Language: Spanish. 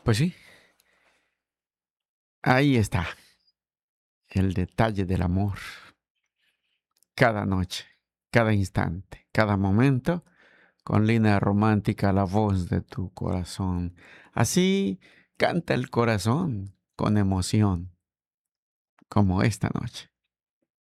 Pues sí, ahí está el detalle del amor. Cada noche, cada instante, cada momento, con línea romántica la voz de tu corazón. Así canta el corazón con emoción, como esta noche.